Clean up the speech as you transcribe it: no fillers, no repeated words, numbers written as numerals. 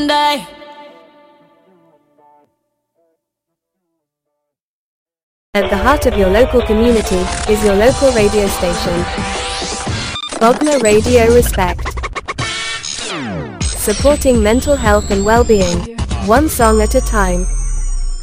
Monday. At the heart of your local community is your local radio station. Bognor Radio Respect. Supporting mental health and well-being, one song at a time.